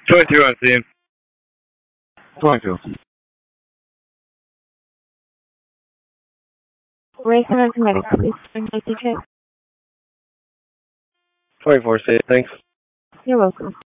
22 on scene. 22. Racing and Kinetic, please. Emergency check. 24 state, thanks. You're welcome.